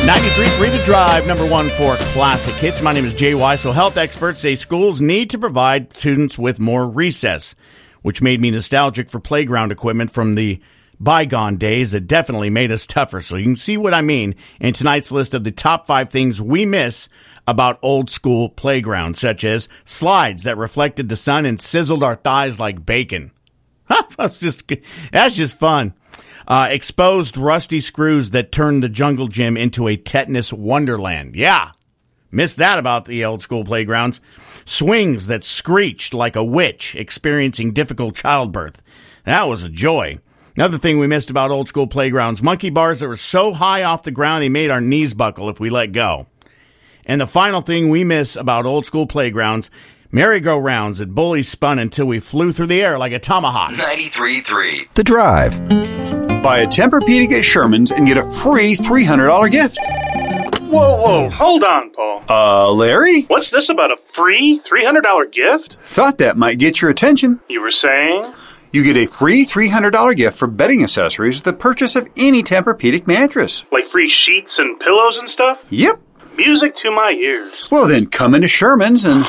93.3 The Drive, number one for classic hits. My name is Jay Weissel. Health experts say schools need to provide students with more recess, which made me nostalgic for playground equipment from the bygone days that definitely made us tougher. So you can see what I mean in tonight's list of the top 5 things we miss about old school playgrounds, such as slides that reflected the sun and sizzled our thighs like bacon. That's just fun. Exposed rusty screws that turned the jungle gym into a tetanus wonderland. Yeah, missed that about the old school playgrounds. Swings that screeched like a witch experiencing difficult childbirth. That was a joy. Another thing we missed about old school playgrounds, monkey bars that were so high off the ground they made our knees buckle if we let go. And the final thing we miss about old school playgrounds, merry-go-rounds that bullies spun until we flew through the air like a tomahawk. 93.3 The Drive. Buy a Tempur-Pedic at Sherman's and get a free $300 gift. Whoa, hold on, Paul. Larry? What's this about a free $300 gift? Thought that might get your attention. You were saying? You get a free $300 gift for bedding accessories with the purchase of any Tempur-Pedic mattress. Like free sheets and pillows and stuff? Yep. Music to my ears. Well, then come into Sherman's and...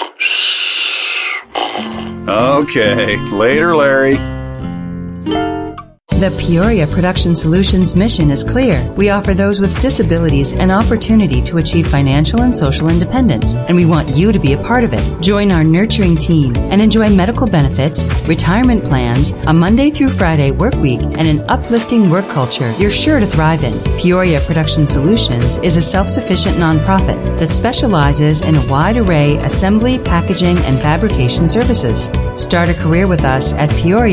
Okay, later, Larry. The Peoria Production Solutions mission is clear. We offer those with disabilities an opportunity to achieve financial and social independence, and we want you to be a part of it. Join our nurturing team and enjoy medical benefits, retirement plans, a Monday through Friday work week, and an uplifting work culture you're sure to thrive in. Peoria Production Solutions is a self-sufficient nonprofit that specializes in a wide array assembly, packaging, and fabrication services. Start a career with us at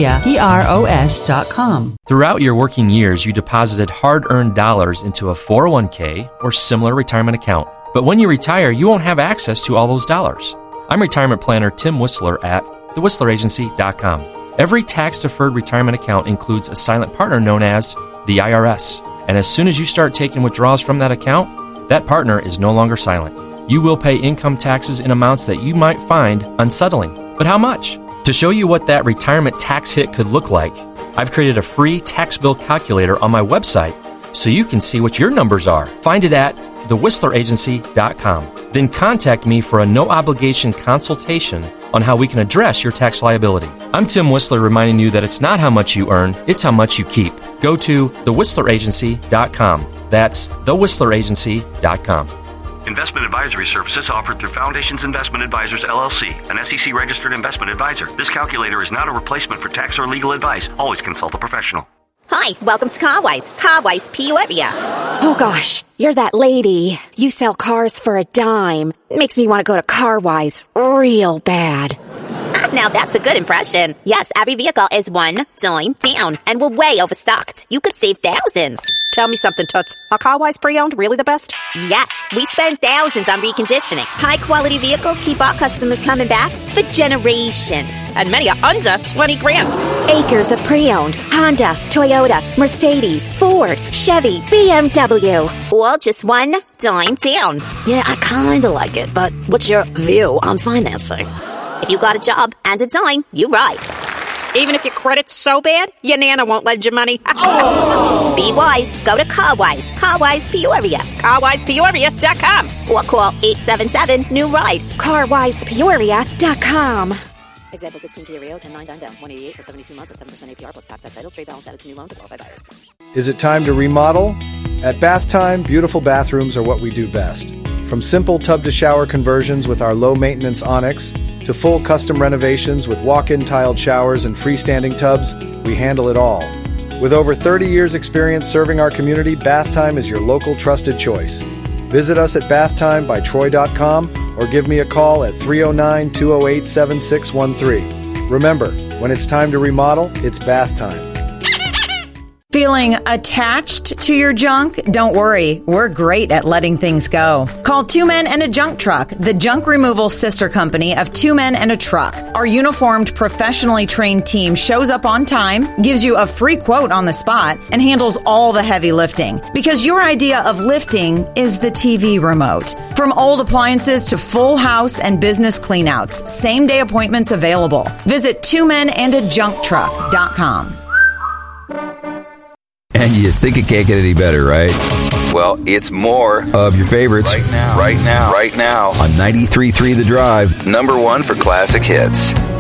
PeoriaPros.com. Throughout your working years, you deposited hard-earned dollars into a 401k or similar retirement account. But when you retire, you won't have access to all those dollars. I'm retirement planner Tim Whistler at thewhistleragency.com. Every tax-deferred retirement account includes a silent partner known as the IRS. And as soon as you start taking withdrawals from that account, that partner is no longer silent. You will pay income taxes in amounts that you might find unsettling. But how much? To show you what that retirement tax hit could look like, I've created a free tax bill calculator on my website so you can see what your numbers are. Find it at thewhistleragency.com. Then contact me for a no-obligation consultation on how we can address your tax liability. I'm Tim Whistler reminding you that it's not how much you earn, it's how much you keep. Go to thewhistleragency.com. That's thewhistleragency.com. Investment advisory services offered through Foundations Investment Advisors, LLC, an SEC-registered investment advisor. This calculator is not a replacement for tax or legal advice. Always consult a professional. Hi, welcome to Carwise. Carwise Peoria. Oh gosh, you're that lady. You sell cars for a dime. Makes me want to go to Carwise real bad. Now that's a good impression. Yes, every vehicle is $1 down, and we're way overstocked. You could save thousands. Tell me something, Toots. Are Carwise pre-owned really the best? Yes, we spend thousands on reconditioning. High-quality vehicles keep our customers coming back for generations. And many are under 20 grand. Acres of pre-owned. Honda, Toyota, Mercedes, Ford, Chevy, BMW. All just $1 down. Yeah, I kind of like it, but what's your view on financing? If you got a job and a dime, you ride. Even if your credit's so bad, your Nana won't lend you money. Be wise. Go to Carwise. Carwise Peoria. CarwisePeoria.com. Or call 877-NEW-RIDE. CarwisePeoria.com. Example 16 Kia Rio, 10-9 down, 188 for 72 months at 7% APR plus tax at title. Trade balance added to new loan to qualified buyers. Is it time to remodel? At Bath Time, beautiful bathrooms are what we do best. From simple tub-to-shower conversions with our low-maintenance Onyx, to full custom renovations with walk-in tiled showers and freestanding tubs, we handle it all. With over 30 years experience serving our community, Bath Time is your local trusted choice. Visit us at bathtime.troy.com or give me a call at 309-208-7613. Remember, when it's time to remodel, it's Bath Time. Feeling attached to your junk? Don't worry, we're great at letting things go. Call Two Men and a Junk Truck, the junk removal sister company of Two Men and a Truck. Our uniformed, professionally trained team shows up on time, gives you a free quote on the spot, and handles all the heavy lifting. Because your idea of lifting is the TV remote. From old appliances to full house and business cleanouts, same-day appointments available. Visit twomenandajuncktruck.com. And you think it can't get any better, right? Well, it's more of your favorites right now on 93.3 The Drive, #1 for classic hits.